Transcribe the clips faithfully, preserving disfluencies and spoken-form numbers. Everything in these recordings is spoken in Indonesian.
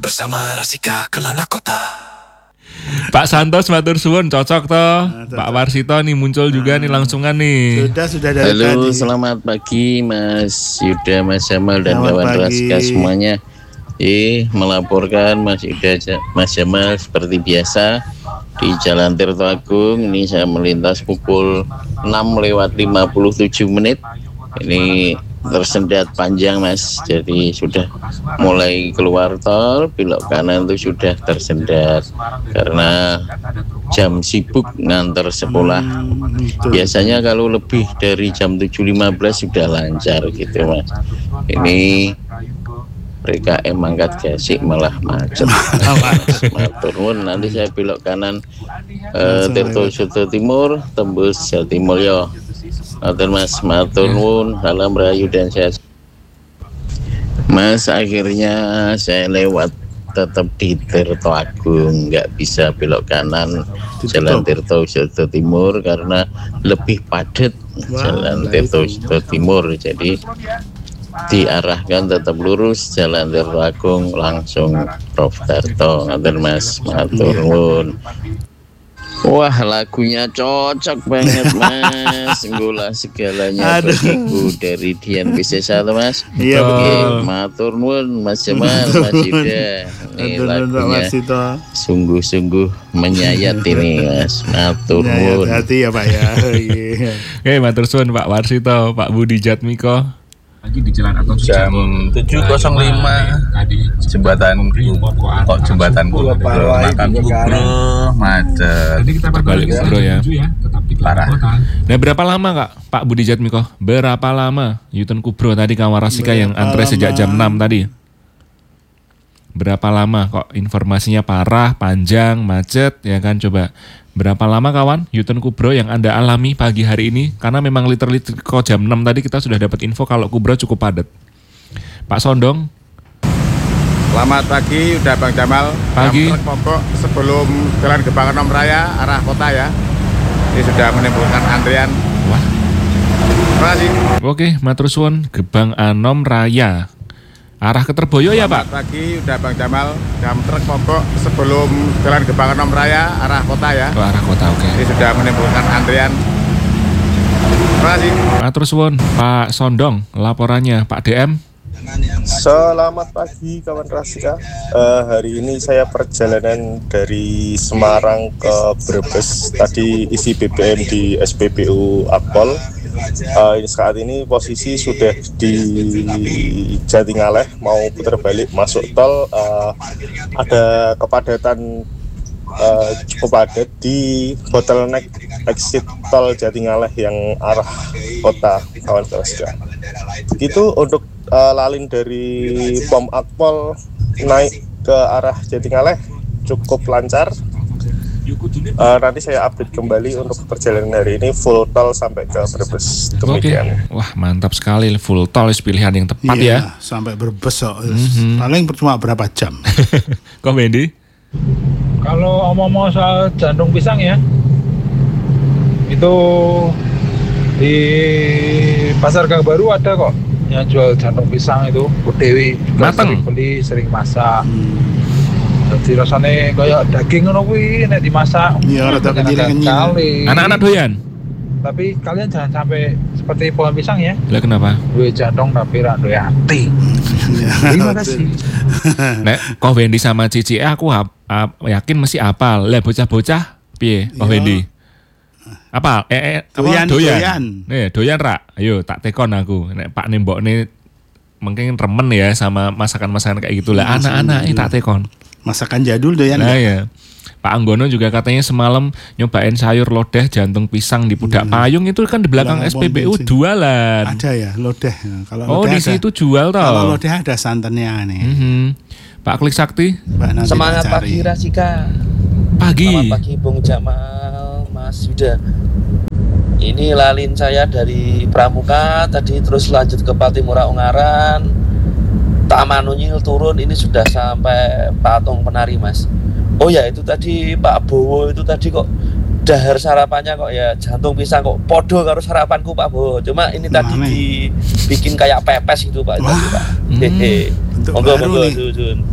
bersama Rasika Kelana Kota. Pak Santos matur suwun, cocok toh. Nah, Pak Warsito nih muncul juga nah, nih langsungan nih. Sudah sudah dari Halo, tadi. Selamat pagi Mas Yuda, Mas Jamal dan selamat kawan pagi. Rasika semuanya. Eh, melaporkan Mas Yuda, Mas Jamal seperti biasa di Jalan Tirto Agung. Ini saya melintas pukul enam lewat lima puluh tujuh menit. Ini tersendat panjang Mas, jadi sudah mulai keluar tol, belok kanan itu sudah tersendat karena jam sibuk nganter sekolah. Biasanya kalau lebih dari jam tujuh lima belas sudah lancar gitu Mas. Ini P K M Mangkat Gasik malah macet. Maturun, nanti saya belok kanan eh, Tirto Soto Timur, tembus Jatimulyo. Matur Mas, matur nuwun, salam rahayu dan sehat. Mas, akhirnya saya lewat tetap di Tirto Agung, nggak bisa belok kanan Jalan Tirto Soto Timur karena lebih padat Jalan Tirto Soto Timur, jadi diarahkan tetap lurus Jalan Tirto Agung langsung Prof Darto. Matur Mas, matur nuwun. Wah, lagunya cocok banget Mas. Gula segalanya bagiku dari Dian P C satu Mas. Iya betul. Matur nuwun Mas Jamal, Mas Yuda. Ini lagunya sungguh-sungguh menyayat ini Mas. Matur nuwun. Hati ya Pak ya. Oke, matur suwun Pak Warsito, Pak Budi Jatmiko. Lagi di jalan atau jam tujuh nol lima jembatan kok jembatan Kubro makan Kubro macet. Jadi kita balik Kubro ya. Parah. Nah, berapa lama Kak Pak Budi Jatmiko? Berapa lama Yuten Kubro tadi Kawan Rasika yang antre sejak jam enam tadi? Berapa lama kok informasinya parah, panjang, macet ya kan? Coba berapa lama kawan Yuten Kubro yang Anda alami pagi hari ini? Karena memang literally kok jam enam tadi kita sudah dapat info kalau Kubro cukup padat. Pak Sondong. Selamat pagi, udah Bang Jamal. Pagi. Truk mogok sebelum Jalan Gebang Enom Raya arah kota ya. Ini sudah menimbulkan antrian. Wah. Terima kasih. Oke, matur suwun Gebang Enom Raya. Arah ke Terboyo ya Pak? Selamat pagi, udah Bang Jamal. Jam truk mogok sebelum Jalan Gebang Enom Raya arah kota ya. Ke arah kota, oke. Ini sudah menimbulkan antrian. Terima kasih. Matur suwun Pak Sondong, laporannya Pak D M. Selamat pagi kawan Rasika. Uh, hari ini saya perjalanan dari Semarang ke Brebes. Tadi isi B B M di S P B U Akpol. Uh, saat ini posisi sudah di Jatingaleh, mau putar balik masuk tol. Uh, ada kepadatan uh, cukup padat di bottleneck exit tol Jatingaleh yang arah kota kawan Rasika. Begitu untuk Uh, lalin dari Pom Akpol naik ke arah Jatingaleh cukup lancar. Uh, nanti saya update kembali untuk perjalanan hari ini full tol sampai ke Brebes. Demikian. Oke. Wah mantap sekali, full tol pilihan yang tepat iya, ya. Sampai Brebes so. Mm-hmm. Paling cuma berapa jam? Komedi. Kalau omong-omong soal jantung pisang ya, itu di Pasar Gang Baru ada kok yang jual jantung pisang itu, Bu Dewi juga sering beli, sering masak. Hmm. Jadi rasanya kayak daging ngono kuwi nek dimasak. Iya, rada kenyal-kenyal. Anak-anak doyan. Tapi kalian jangan sampai seperti pohon pisang ya. Lah kenapa? Duwe jantung tapi ra duwe ati. Terima kasih. Nek Koh Wendy sama Cici eh aku ap, ap, yakin mesti apal. Lah bocah-bocah piye Koh Wendy? Apa? Eh, eh doyan, doyan. doyan. Nih, doyan rak. Ayo tak tekon aku. Nek Pak Nembok nih mungkin remen ya sama masakan-masakan kayak gitulah. Anak-anak ini tak tekon. Masakan jadul doyan. Nah ya. Pak Anggono juga katanya semalam nyobain sayur lodeh jantung pisang di Pudak hmm. Payung itu kan di belakang S P B U jualan. Ada ya lodeh. Kalau oh lodeh di situ jual tau. Kalau lodeh ada santannya nih. Mm-hmm. Pak Klik Sakti. Semangat pagi Rasika. Pagi. Selamat pagi Bung Jamal, Mas Yuda. Ini lalin saya dari Pramuka tadi terus lanjut ke Patimura Ungaran, Tamanunil turun ini sudah sampai Patung Penari Mas. Oh ya itu tadi Pak Bowo itu tadi kok dahar sarapannya kok ya jantung pisang kok podo karo sarapanku Pak Bowo. Cuma ini tadi Mane. dibikin kayak pepes gitu Pak. Wah, tadi, Pak. Hehe. Hmm, monggo monggo Jun.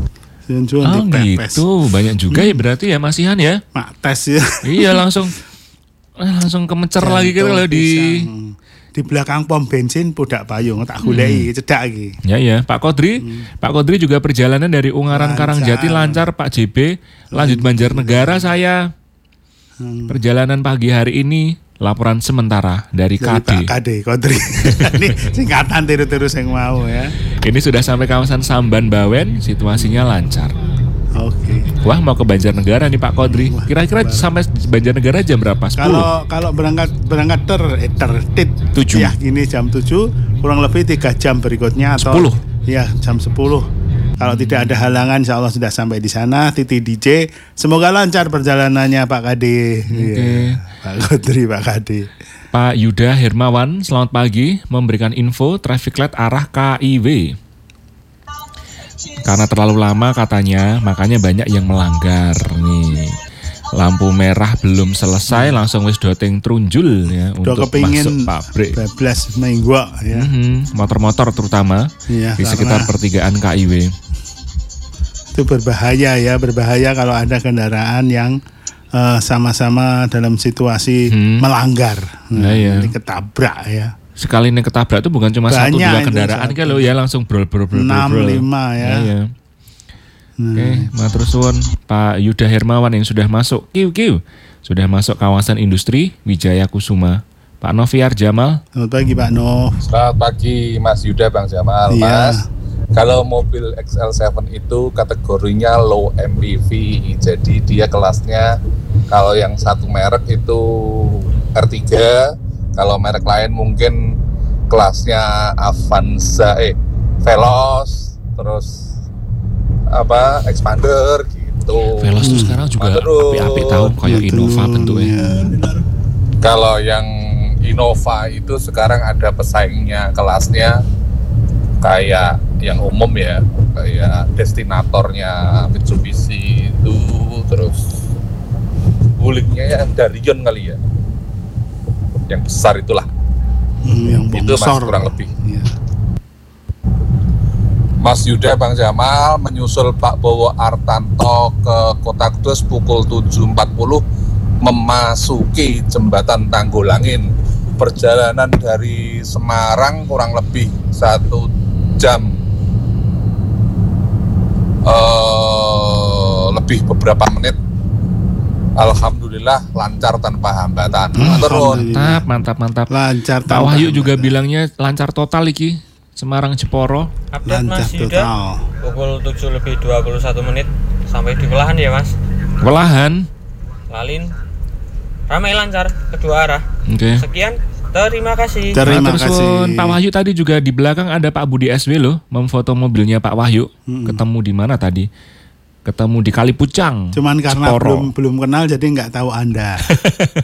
Suwun-suwun Oh dipepes. gitu, banyak juga ya berarti ya Mas Ihan ya. Mak tes ya. Iya langsung eh, langsung kemencer lagi gitu kalau di Pisang. Di belakang pom bensin pudak payung tak goleki cedak iki. Ya ya, Pak Kodri, hmm. Pak Kodri juga perjalanan dari Ungaran Lancar. Karangjati lancar, Pak J B, lanjut Banjarnegara saya. Hmm. Perjalanan pagi hari ini laporan sementara dari, Dari K D. Pak K D Kodri. Ini singkatan tiru-tiru yang mau ya. Ini sudah sampai kawasan Samban Bawen, situasinya lancar. Oke. Wah mau ke Banjarnegara nih Pak Kodri. Kira-kira sampai Banjarnegara jam berapa? sepuluh? Kalau kalau berangkat berangkat ter eh, ter tit Tujuh. ya gini jam tujuh kurang lebih tiga jam berikutnya atau Sepuluh. Ya jam sepuluh. Kalau tidak ada halangan insya Allah sudah sampai di sana. Titi D J semoga lancar perjalanannya Pak K D. Iya. Pak Kodri Pak K D. Pak Yuda Hermawan, selamat pagi, memberikan info traffic light arah K I W. Karena terlalu lama katanya, makanya banyak yang melanggar nih. Lampu merah belum selesai, langsung wis doteng trunjul ya Udah untuk kepingin masuk pabrik. bablas minggu ya. Mhm, motor-motor terutama Iya, di karena sekitar pertigaan K I W. itu berbahaya ya, berbahaya kalau ada kendaraan yang uh, sama-sama dalam situasi Hmm. melanggar. Nah, iya. Nanti ketabrak ya. Sekali nih ketabrak itu bukan cuma satu Banyak dua itu, kendaraan satu. kan lo ya langsung brol brol brol enam brol. lima ya. Nah, iya. Hmm. Oke, matur suwun Pak Yuda Hermawan yang sudah masuk Q Q. Sudah masuk kawasan industri Wijaya Kusuma. Pak Noviar Jamal. Selamat pagi Pak Nov. Selamat pagi Mas Yuda, Bang Jamal. Iya. Mas, kalau mobil X L tujuh itu kategorinya low M P V, jadi dia kelasnya kalau yang satu merek itu R tiga, kalau merek lain mungkin kelasnya Avanza, eh Veloz, terus apa Expander gitu. Veloz tuh sekarang juga Terus, api-api tahu kayak Itu, Innova bentuknya. ya. Kalau yang Innova itu sekarang ada pesaingnya kelasnya kayak yang umum ya, kayak destinatornya Mitsubishi itu, terus buliknya ya Darion kali ya, yang besar itulah. Hmm, yang Itu Mas bongsor. kurang lebih. Ya. Mas Yuda, Bang Jamal menyusul Pak Bowo Artanto ke Kota Kudus pukul tujuh empat puluh memasuki jembatan Tanggulangin. Perjalanan dari Semarang kurang lebih satu jam uh, lebih beberapa menit. Alhamdulillah lancar tanpa hambatan. Turun. Mantap, mantap, mantap. Lancar. Pak Wahyu juga bilangnya lancar total iki. Semarang Jeporo. Update Lancar Mas Yuda total. pukul tujuh lebih dua puluh satu menit sampai di Welahan ya Mas. Welahan. Lalin ramai lancar kedua arah. Oke. Sekian, terima kasih. Terima Matur kasih. suwun. Pak Wahyu tadi juga di belakang ada Pak Budi S W loh, memfoto mobilnya Pak Wahyu. Hmm. Ketemu di mana tadi? Ketemu di Kalipucang. Cuman karena Jeporo. belum belum kenal jadi nggak tahu Anda.